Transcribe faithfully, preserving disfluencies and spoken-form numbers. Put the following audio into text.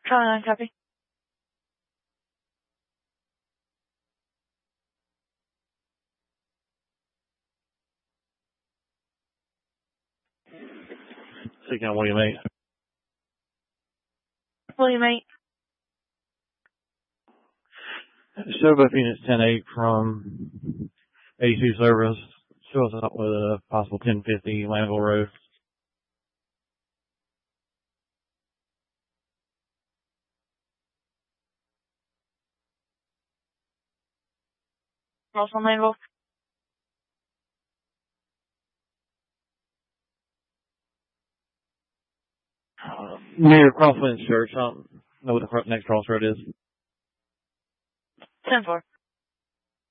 Charlie nine, copy. Speaking of William eight. William eight. Show both units ten eight from eighty-two service. Show us up with a possible ten fifty Landville Road. Also on Landville. Uh, near Crosslands Church. I don't know what the next crossroad is. ten four.